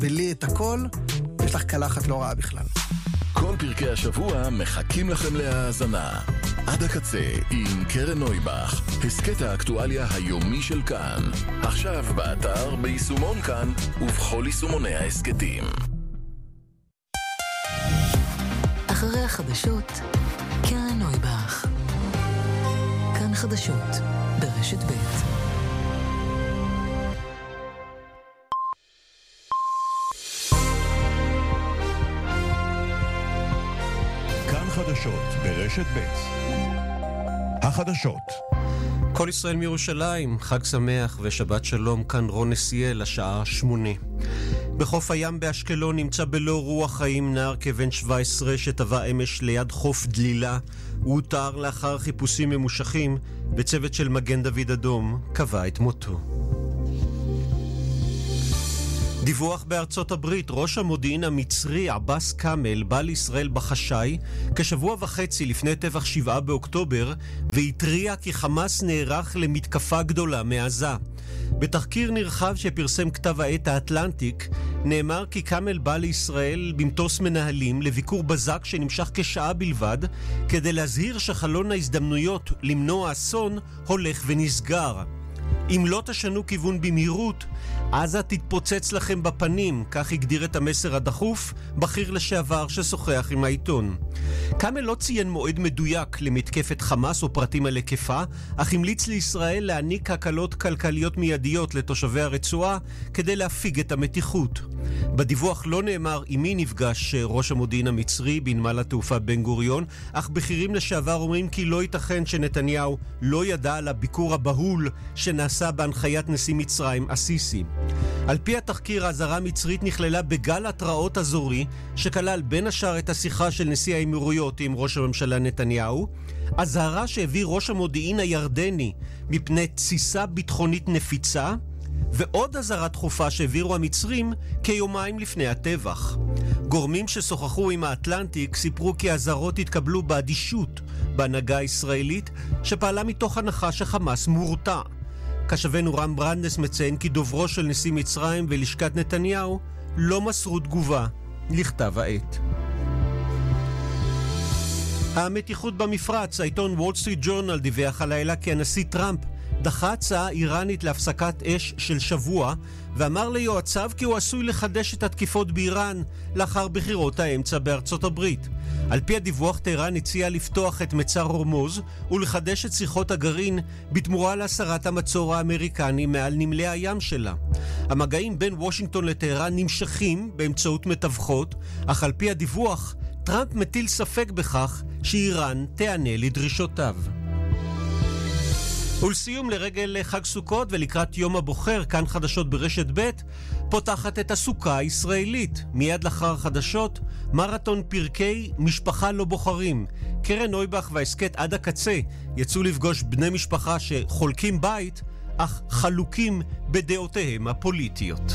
ולי את הכל, יש לך קלחת לא רעה בכלל. כל פרקי השבוע מחכים לכם להאזנה. עד הקצה עם קרן נויבך, הסקט האקטואליה היומי של כאן. עכשיו באתר, ביישומון כאן ובכל יישומוני ההסקטים. אחרי החדשות, קרן נויבך. כאן חדשות, ברשת ב'. חדשות ברשת ב'. החדשות. כל ישראל מירושלים, חג שמח ושבת שלום, כאן רון נסיאל, השעה 8. בחוף הים באשקלון נמצא בלא רוח חיים נער כבן 17 שטבע אמש ליד חוף דלילה. הוא הותר לאחר חיפושים ממושכים, וצוות של מגן דוד אדום קבע את מותו. דיווח בארצות הברית, ראש המודיעין המצרי עבאס קאמל בא לישראל בחשאי כשבוע וחצי לפני טבח 7 באוקטובר והתריע כי חמאס נערך למתקפה גדולה מעזה. בתחקיר נרחב שפרסם כתב העת האטלנטיק נאמר כי קאמל בא לישראל במטוס מנהלים לביקור בזק שנמשך כשעה בלבד כדי להזהיר שחלון ההזדמנויות למנוע אסון הולך ונסגר. אם לא תשנו כיוון במהירות, עזה תתפוצץ לכם בפנים, כך הגדיר את המסר הדחוף, בכיר לשעבר ששוחח עם העיתון. קאמל לא ציין מועד מדויק למתקפת חמאס או פרטים על היקפה, אך המליץ לישראל להעניק הקלות כלכליות מיידיות לתושבי הרצועה כדי להפיג את המתיחות. בדיווח לא נאמר עם מי נפגש ראש המודיעין המצרי בנמל התעופה בן גוריון, אך בכירים לשעבר אומרים כי לא ייתכן שנתניהו לא ידע על הביקור הבהול שנעשה בהנחיית נשיא מצרים הסיסי. על פי התחקיר, האזהרה המצרית נכללה בגל התראות אזורי שכלל בין השאר את השיחה של נשיא האמירויות עם ראש הממשלה נתניהו, אזהרה שהביא ראש המודיעין הירדני מפני תסיסה ביטחונית נפיצה, ועוד אזהרה דחופה שהעבירו המצרים כיומיים לפני הטבח. גורמים ששוחחו עם האטלנטיק סיפרו כי האזהרות התקבלו באדישות בהנהגה הישראלית שפעלה מתוך הנחה שחמאס מורתע. כשבנו רם ברנדס מציין כי דוברו של נשיא מצרים ולשכת נתניהו לא מסרו תגובה לכתב העת. המתיחות במפרץ, העיתון וול סטריט ג'ורנל דיווח הלילה כי הנשיא טראמפ דחה הצעה איראנית להפסקת אש של שבוע ואמר ליועציו כי הוא עשוי לחדש את התקיפות באיראן לאחר בחירות האמצע בארצות הברית. על פי הדיווח, טהרן הציעה לפתוח את מצר הורמוז ולחדש את שיחות הגרעין בתמורה להסרת המצור האמריקני מעל נמלי הים שלה. המגעים בין וושינגטון לטהרן נמשכים באמצעות מתווכות, אך על פי הדיווח טראמפ מטיל ספק בכך שאיראן תענה לדרישותיו. ולסיום, לרגל חג סוכות ולקראת יום הבוחר, כאן חדשות ברשת ב' פותחת את הסוכה הישראלית. מיד לאחר חדשות, מרתון פרקי משפחה לא בוחרים. קרן נויבך וההסקט עד הקצה יצאו לפגוש בני משפחה שחולקים בית, אך חלוקים בדעותיהם הפוליטיות.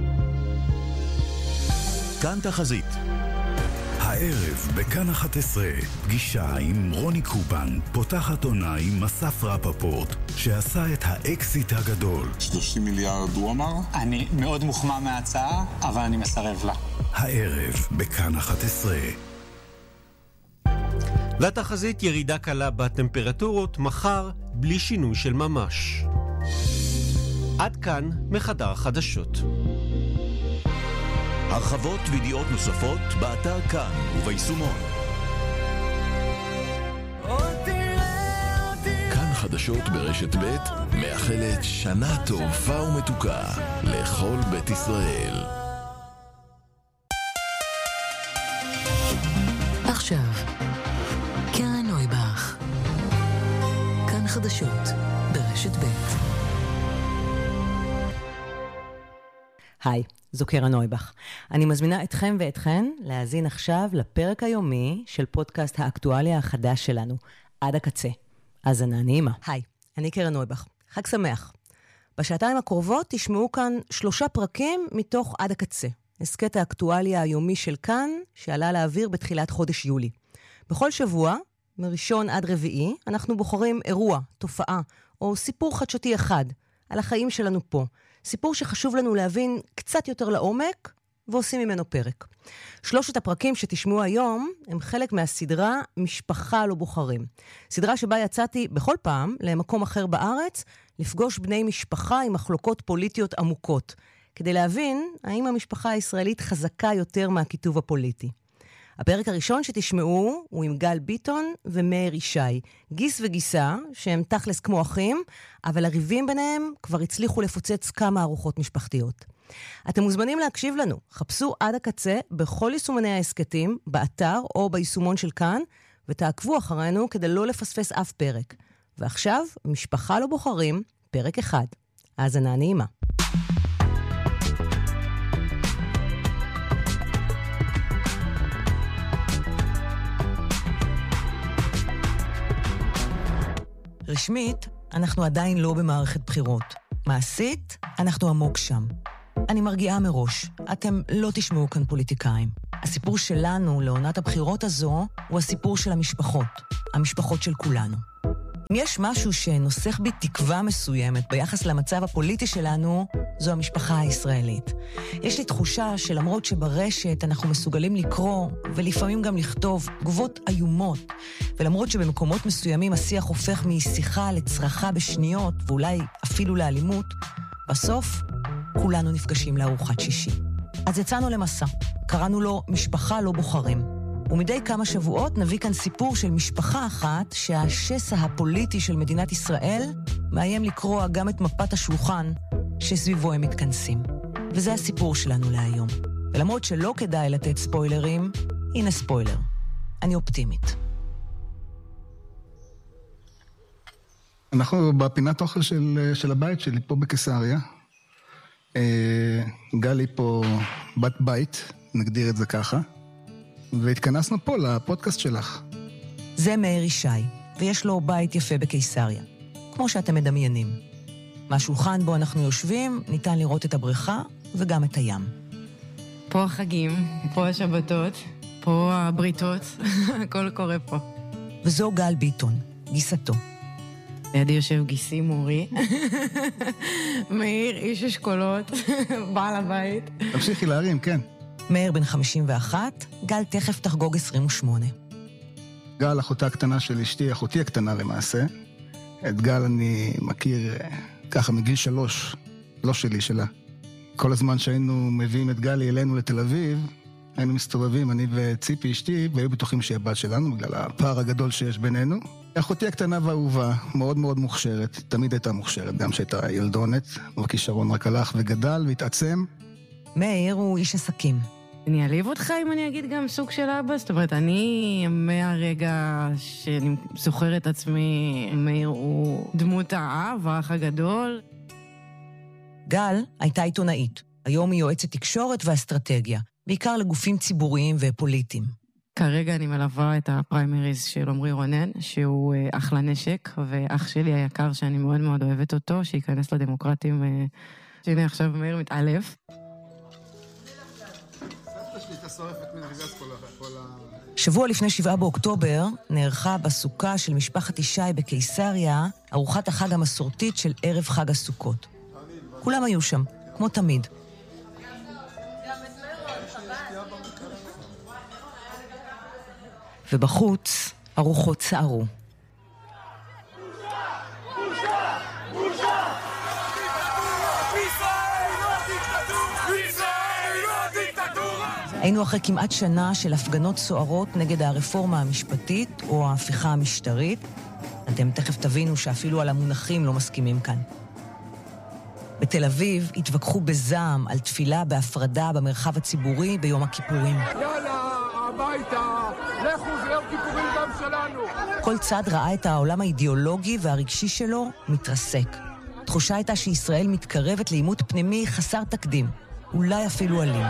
כאן תחזית. הערב בכאן 11, פגישה עם רוני קובן, פותחת עונה עם אסף רפפורט, שעשה את האקסיט הגדול. 30 מיליארד הוא אמר? אני מאוד מוחמא מההצעה, אבל אני מסרב לה. הערב בכאן 11. והתחזית, ירידה קלה בטמפרטורות, מחר בלי שינוי של ממש. עד כאן מחדר החדשות. הרחבות וידיעות נוספות באתר כאן וביישומון. כאן חדשות ברשת ב' מאחלת שנה טובה ומתוקה לכל בית ישראל. עכשיו, קרן נויבך. כאן חדשות ברשת ב'. היי, זו קרן נויבך. אני מזמינה אתכם ואתכן להאזין עכשיו לפרק היומי של פודקאסט האקטואליה החדש שלנו, עד הקצה. האזנה נעימה. היי, אני קרן נויבך. חג שמח. בשעתיים הקרובות תשמעו כאן 3 פרקים מתוך עד הקצה. הסקט האקטואליה היומי של כאן, שעלה לאוויר בתחילת חודש יולי. בכל שבוע, מראשון עד רביעי, אנחנו בוחרים אירוע, תופעה, או סיפור חדשותי אחד, על החיים שלנו פה. סיפור שחשוב לנו להבין קצת יותר לעומק, ועושים ממנו פרק. 3 הפרקים שתשמעו היום הם חלק מהסדרה משפחה לא בוחרים. סדרה שבה יצאתי בכל פעם למקום אחר בארץ לפגוש בני משפחה עם מחלוקות פוליטיות עמוקות, כדי להבין האם המשפחה הישראלית חזקה יותר מהכיתוב הפוליטי. הפרק הראשון שתשמעו הוא עם גל ביטון ומאיר ישי, גיס וגיסה שהם תכלס כמו אחים, אבל הריבים ביניהם כבר הצליחו לפוצץ כמה ארוחות משפחתיות. אתם מוזמנים להקשיב לנו, חפשו עד הקצה בכל יישומני העסקתים, באתר או ביישומון של כאן, ותעקבו אחרינו כדי לא לפספס אף פרק. ועכשיו, משפחה לא בוחרים, פרק 1. האזנה נעימה. רשמית, אנחנו עדיין לא במערכת בחירות. מעשית, אנחנו עמוק שם. אני מרגיעה מראש, אתם לא תשמעו כאן פוליטיקאים. הסיפור שלנו לעונת הבחירות הזו הוא הסיפור של המשפחות של כולנו. אם יש משהו שנוסח בי תקווה מסוימת ביחס למצב הפוליטי שלנו, זו המשפחה הישראלית. יש לי תחושה שלמרות שברשת אנחנו מסוגלים לקרוא, ולפעמים גם לכתוב תגובות איומות, ולמרות שבמקומות מסוימים השיח הופך משיחה לצרחה בשניות, ואולי אפילו לאלימות, בסוף כולנו נפגשים לארוחת שישי. אז יצאנו למסע, קראנו לו משפחה לא בוחרים. ומדי כמה שבועות נביא כאן סיפור של משפחה אחת שהשסע הפוליטי של מדינת ישראל מאיים לקרוע גם את מפת השולחן שסביבו הם מתכנסים. וזה הסיפור שלנו להיום. ולמרות שלא כדאי לתת ספוילרים, הנה ספוילר. אני אופטימית. אנחנו בפינת אוכל של הבית שלי פה בקיסריה. גלי פה בת בית, נגדיר את זה ככה. והתכנסנו פה לפודקאסט שלך. זה מאיר ישי, ויש לו בית יפה בקיסריה, כמו שאתם מדמיינים. מהשולחן בו אנחנו יושבים, ניתן לראות את הבריכה וגם את הים. פה החגים, פה השבתות, פה הבריתות, הכל קורה פה. וזו גל ביטון, גיסתו. לידי יושב גיסי מורי. מאיר, איש אשכולות, בעל הבית. תמשיכי להרים, כן. מאיר בן 51, גל תכף תחגוג 28. גל, אחותה הקטנה של אשתי, אחותי הקטנה למעשה. את גל אני מכיר ככה מגיל 3, לא שלי, שלה. כל הזמן שהיינו מביאים את גלי אלינו לתל אביב, היינו מסתובבים, אני וציפי אשתי, והיו בטוחים שהיא הבת שלנו, בגלל הפער הגדול שיש בינינו. אחותי הקטנה והאהובה, מאוד מאוד מוכשרת, תמיד הייתה מוכשרת, גם שהייתה ילדונת, וכישרון רק הלך וגדל והתעצם. מאיר הוא איש עסקים. אני אעליב אותך אם אני אגיד גם סוג של אבא, זאת אומרת, אני מהרגע שאני זוכר את עצמי, מאיר הוא דמות האב, האח הגדול. גל הייתה עיתונאית, היום היא יועצת תקשורת ואסטרטגיה, בעיקר לגופים ציבוריים ופוליטיים. כרגע אני מלווה את הפריימריז של עמרי רונן, שהוא אחלה נשק, ואח שלי היקר שאני מאוד מאוד אוהבת אותו, שייכנס לדמוקרטים, שהנה עכשיו מאיר מתעלף. שבוע לפני 7 באוקטובר נערכה בסוכה של משפחת ישי בקיסריה ארוחת החג המסורתית של ערב חג הסוכות. כולם היו שם, כמו תמיד. ובחוץ ארוחות צערו. היינו אחרי כמעט שנה של הפגנות סוערות נגד הרפורמה המשפטית או ההפיכה המשטרית. אתם תכף תבינו שאפילו על המונחים לא מסכימים כאן. בתל אביב התווכחו בזעם על תפילה בהפרדה במרחב הציבורי ביום הכיפורים. יאללה, הביתה, לכו, זה יום כיפורים גם שלנו. כל צד ראה את העולם האידיאולוגי והרגשי שלו מתרסק. תחושה הייתה שישראל מתקרבת לעימות פנימי חסר תקדים, אולי אפילו אלים.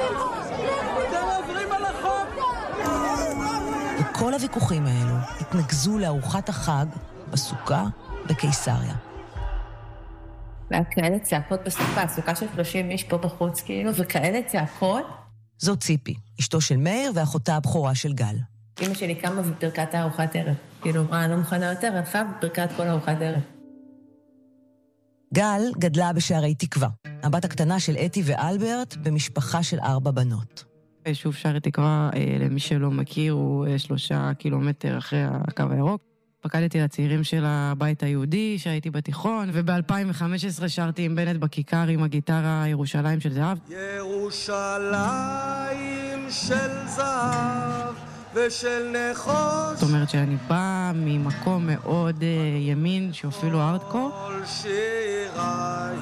וכל הוויכוחים האלו התנגזו לארוחת החג בסוכה בקיסריה. וכאלה צעקות בסוכה, סוכה של 30 איש פה בחוץ כאילו, וכאלה צעקות. זו ציפי, אשתו של מאיר ואחותה הבכורה של גל. אמא שלי קמה בפרקת הארוחת ערב. כאילו, אני לא מוכנה יותר, הלכה בפרקת כל הארוחת ערב. גל גדלה בשערי תקווה, הבת הקטנה של אתי ואלברט במשפחה של 4 בנות. היישוב שערי תקווה, למי שלא מכיר, הוא 3 קילומטר אחרי הקו הירוק. פקדתי לצעירים של הבית היהודי שהייתי בתיכון, וב-2015 שרתי עם בנט בכיכר עם הגיטרה ירושלים של זהב. ירושלים של זהב ושל נחוש. זאת אומרת שאני באה ממקום מאוד ימין, שאפילו הארדקור. כל שיריי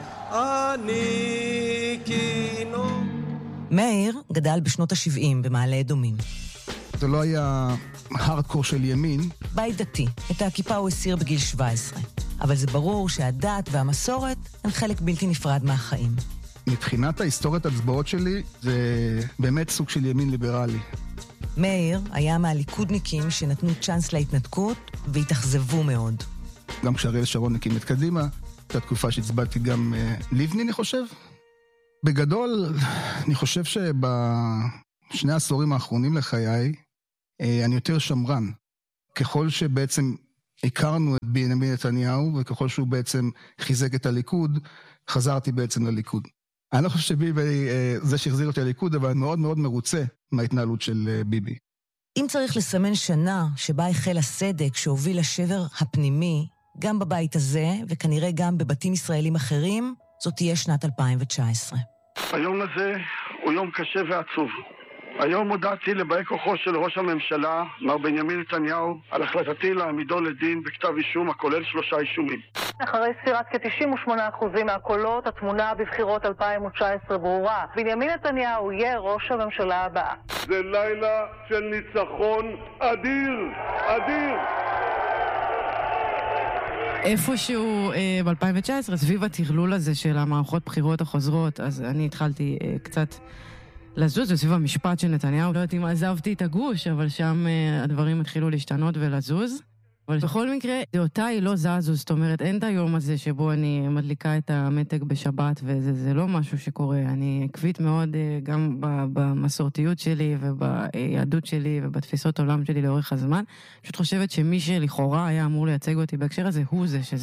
אני כינו. מאיר גדל בשנות ה-70 במעלה אדומים. זה לא היה הארדקור של ימין. בית דתי, את הכיפה הוא הסיר בגיל 17. אבל זה ברור שהדת והמסורת הן חלק בלתי נפרד מהחיים. מבחינת ההיסטוריית הצבעות שלי, זה באמת סוג של ימין ליברלי. מאיר היה מהליכודניקים שנתנו צ'אנס להתנתקות והתאכזבו מאוד. גם כשאריאל שרון הקים את קדימה, הייתה תקופה שהצבעתי גם לבני, אני חושב. בגדול, אני חושב שבשני העשורים האחרונים לחיי, אני יותר שמרן. ככל שבעצם הכרנו את בנימין נתניהו, וככל שהוא בעצם חיזק את הליכוד, חזרתי בעצם לליכוד. אני לא חושב שביבי זה שהחזיר אותי לליכוד, אבל אני מאוד מאוד מרוצה מההתנהלות של ביבי. אם צריך לסמן שנה שבה החל הסדק שהוביל לשבר הפנימי, גם בבית הזה, וכנראה גם בבתים ישראלים אחרים, זאת תהיה שנת 2019. היום הזה הוא יום קשה ועצוב. היום הודעתי לבאי כוחו של ראש הממשלה, מר בנימין נתניהו, על החלטתי להעמידו לדין בכתב אישום הכולל 3 אישומים. אחרי ספירת כ-98% מהקולות, התמונה בבחירות 2019 ברורה. בנימין נתניהו יהיה ראש הממשלה הבאה. זה לילה של ניצחון אדיר, אדיר. איפשהו ב-2019, סביב התכלול הזה של המערכות בחירות החוזרות, אז אני התחלתי קצת לזוז, וסביב המשפט של נתניהו, לא יודעת אם עזבתי את הגוש, אבל שם הדברים התחילו להשתנות ולזוז. אבל בכל מקרה, דעותיי לא זזו, זאת אומרת, אין את היום הזה שבו אני מדליקה את המתג בשבת, וזה לא משהו שקורה. אני עקבית מאוד גם במסורתיות שלי, וביהדות שלי, ובתפיסות עולם שלי לאורך הזמן. פשוט חושבת שמי שלכאורה היה אמור לייצג אותי בהקשר הזה, הוא זה שזז.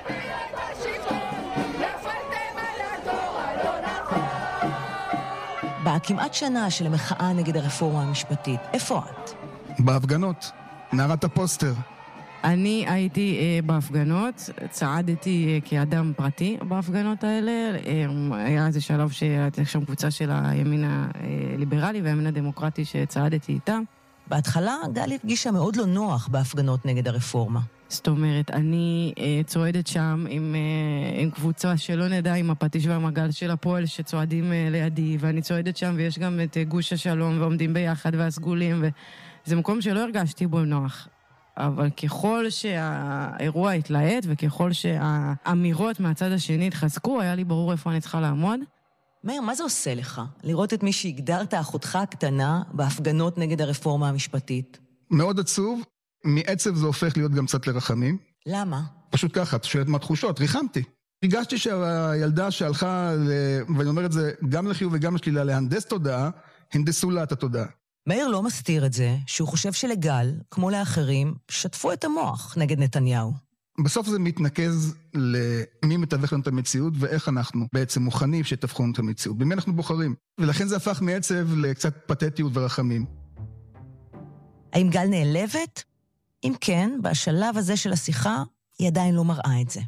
בכמעט שנה של המחאה נגד הרפורמה המשפטית, איפה את? בהפגנות, נערת הפוסטר. אני הייתי בהפגנות, צעדתי כאדם פרטי בהפגנות האלה. היה איזה שלב שהייתה שם קבוצה של הימין הליברלי והימין הדמוקרטי שצעדתי איתם. בהתחלה גל הרגישה מאוד לא נוח בהפגנות נגד הרפורמה. זאת אומרת, אני צועדת שם עם קבוצה שלא נדע, עם הפטיש והמגל של הפועל שצועדים לידי, ואני צועדת שם ויש גם את גוש השלום ועומדים ביחד והסגולים, וזה מקום שלא הרגשתי בו נוח. אבל ככל שהאירוע התלהט וככל שהאמירות מהצד השני התחזקו, היה לי ברור איפה אני צריכה לעמוד. מאיר, מה זה עושה לך? לראות את מי שהגדרת אחותך הקטנה בהפגנות נגד הרפורמה המשפטית? מאוד עצוב. מעצב זה הופך להיות גם קצת לרחמים. למה? פשוט ככה, את שואלת מה תחושות, ריחמתי. הרגשתי שהילדה שהלכה, ואני אומר את זה גם לחיוב וגם לשלילה, להנדס תודעה, הנדסו לה את התודעה. מאיר לא מסתיר את זה, שהוא חושב שלגל, כמו לאחרים, שטפו את המוח נגד נתניהו. בסוף זה מתנקז למי מתווך לנו את המציאות, ואיך אנחנו בעצם מוכנים שתווכו לנו את המציאות. במי אנחנו בוחרים. ולכן זה הפך מעצב לקצת פתטיות ורחמים. האם גל נעלבת? אם כן, בשלב הזה של השיחה, היא עדיין לא מראה את זה.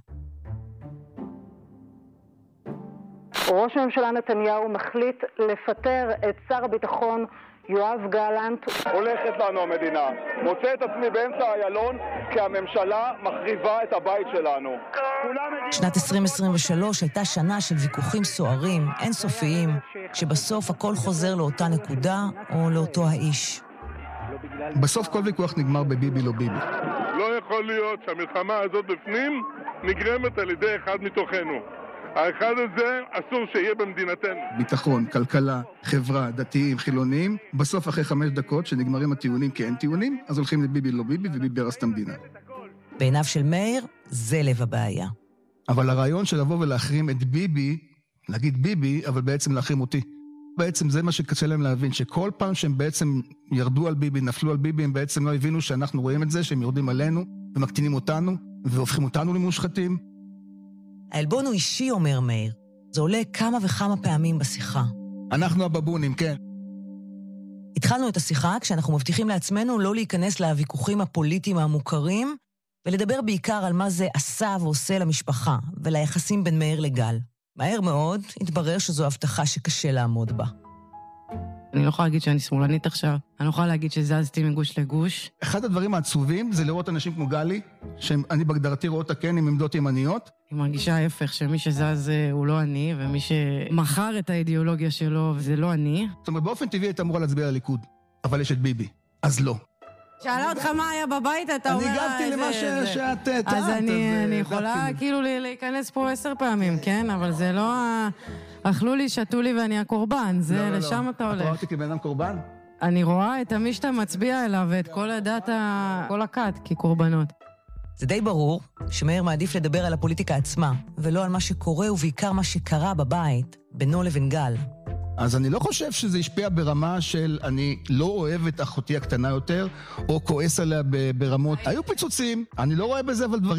ראש הממשלה נתניהו מחליט לפטר את שר הביטחון יואב גלנט. הולכת לנו המדינה. מוצא את עצמי באמצע איילון, כי הממשלה מחריבה את הבית שלנו. שנת 2023 הייתה שנה של ויכוחים סוערים, אינסופיים, שבסוף הכל חוזר לאותה נקודה או לאותו האיש. בסוף כל ויכוח נגמר בביבי לא ביבי. לא יכול להיות שהמלחמה הזאת בפנים נגרמת על ידי אחד מתוכנו. האחד הזה אסור שיהיה במדינתנו. ביטחון, כלכלה, חברה, דתיים, חילוניים. בסוף אחרי 5 דקות שנגמרים הטיעונים כי אין טיעונים, אז הולכים לביבי לא ביבי וביבי הרס את המדינה. בעיניו של מאיר, זה לב הבעיה. אבל הרעיון של לבוא ולהחרים את ביבי, להגיד ביבי, אבל בעצם להחרים אותי. בעצם זה מה שקשה להם להבין, שכל פעם שהם בעצם ירדו על ביבי, נפלו על ביבי, הם בעצם לא הבינו שאנחנו רואים את זה, שהם יורדים עלינו ומקטינים אותנו והופכים אותנו למושחתים. העלבון הוא אישי, אומר מאיר. זה עולה כמה וכמה פעמים בשיחה. אנחנו הבבונים, כן. התחלנו את השיחה כשאנחנו מבטיחים לעצמנו לא להיכנס לוויכוחים הפוליטיים המוכרים, ולדבר בעיקר על מה זה עשה ועושה למשפחה, וליחסים בין מאיר לגל. מהר מאוד התברר שזו הבטחה שקשה לעמוד בה. אני לא יכולה להגיד שאני שמאלנית עכשיו. אני לא יכולה להגיד שזזתי מגוש לגוש. אחד הדברים העצובים זה לראות אנשים כמו גלי, שאני בגדרתי רואה אותה כן עם עמדות ימניות. היא מרגישה ההפך, שמי שזז הוא לא אני, ומי שמכר את האידיאולוגיה שלו זה לא אני. זאת אומרת, באופן טבעי הייתה אמורה להצביע לליכוד, אבל יש את ביבי, אז לא. שאלה אותך מה היה בבית, אתה אומר... אני הגבתי למה שאת טענת. אז אני יכולה כאילו להיכנס פה 10 פעמים, כן? אבל זה לא... אכלו לי, שתו לי ואני הקורבן, זה לשם אתה הולך. את רואה אותי כבן אדם קורבן? אני רואה את מי שאתה מצביע אליו ואת כל הדת, כל הכת כקורבנות. זה די ברור שמאיר מעדיף לדבר על הפוליטיקה עצמה, ולא על מה שקורה ובעיקר מה שקרה בבית, בינו לבין גל. אז אני לא חושב שזה ישפיע ברמה של אני לא אוהב את אחותי הקטנה יותר, או כועס עליה ברמות. היו פיצוצים, אני לא רואה בזה אבל דברים